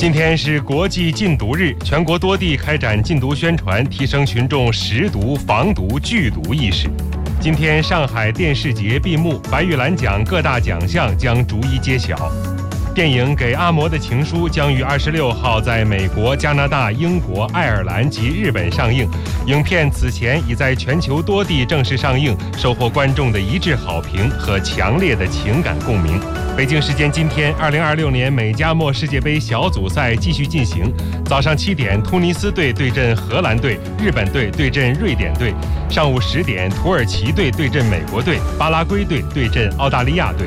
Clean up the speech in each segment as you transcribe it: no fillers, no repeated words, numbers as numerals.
今天是国际禁毒日，全国多地开展禁毒宣传，提升群众识毒、防毒、拒毒意识。今天上海电视节闭幕，白玉兰奖各大奖项将逐一揭晓。电影《给阿嬷的情书》将于26号在美国、加拿大、英国、爱尔兰及日本上映。影片此前已在全球多地正式上映，收获观众的一致好评和强烈的情感共鸣。北京时间今天，2026年美加墨世界杯小组赛继续进行。早上7点，突尼斯队对阵荷兰队，日本队对阵瑞典队；上午10点，土耳其队对阵美国队，巴拉圭队对阵澳大利亚队。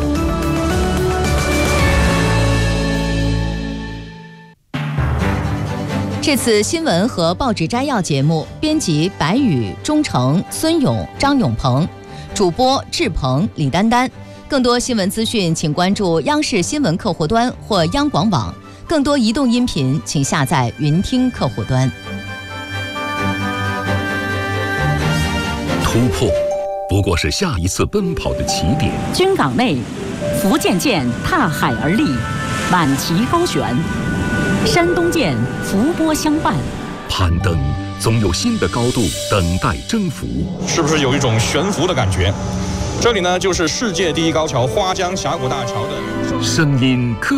这次新闻和报纸摘要节目，编辑白宇、钟诚、孙勇、张永鹏，主播志鹏、李丹丹。更多新闻资讯，请关注央视新闻客户端或央广网。更多移动音频，请下载云听客户端。 突破，不过是下一次奔跑的起点。 军港内，福建舰踏海而立，满旗高悬。山东舰伏波相伴， 攀登总有新的高度等待征服， 是不是有一种悬浮的感觉？这里呢，就是世界第一高桥花江峡谷大桥的声音科